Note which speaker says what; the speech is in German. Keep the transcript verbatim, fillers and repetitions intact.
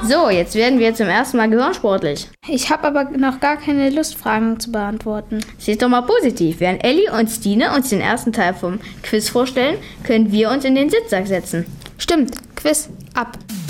Speaker 1: So, jetzt werden wir zum ersten Mal gehirnsportlich.
Speaker 2: Ich habe aber noch gar keine Lust, Fragen zu beantworten.
Speaker 1: Siehst doch mal positiv. Während Elli und Stine uns den ersten Teil vom Quiz vorstellen, können wir uns in den Sitzsack setzen.
Speaker 2: Stimmt, Quiz ab.